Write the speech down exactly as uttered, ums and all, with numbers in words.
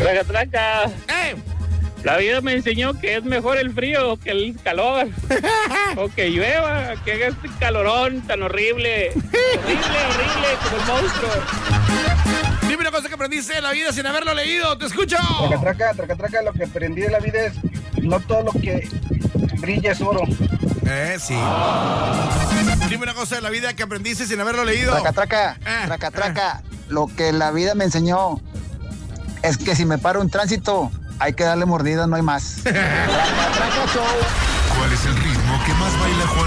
Traca, traca. ¡Eh! La vida me enseñó que es mejor el frío que el calor. O que llueva, que haga este calorón tan horrible. Horrible, horrible, como el monstruo. Dime una cosa que aprendiste de la vida sin haberlo leído. ¡Te escucho! Traca, traca, traca, traca. Lo que aprendí de la vida es no todo lo que brilla es oro. Eh, sí. Dime una cosa de la vida que aprendiste sin haberlo leído. Traca, traca, Eh, traca, traca. Lo que la vida me enseñó es que si me paro un tránsito, hay que darle mordida, no hay más. Traca, traca, show. ¿Cuál es el ritmo que más baila Juan